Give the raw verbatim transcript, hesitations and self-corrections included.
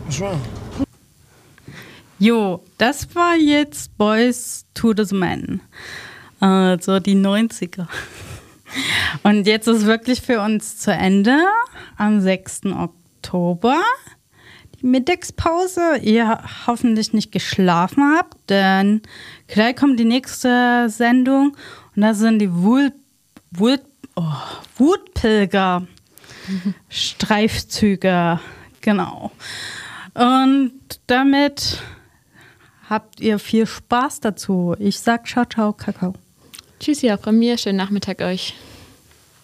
Schön. Jo, das war jetzt Boys to the Men. Also die neunziger. Und jetzt ist wirklich für uns zu Ende. Am sechsten Oktober. Die Mittagspause. Ihr hoffentlich nicht geschlafen habt, denn gleich kommt die nächste Sendung. Und das sind die Wut, Wut, oh, Wutpilger. Streifzüge. Genau. Und damit habt ihr viel Spaß dazu. Ich sag ciao, ciao, Kakao. Tschüss, ja, von mir. Schönen Nachmittag euch.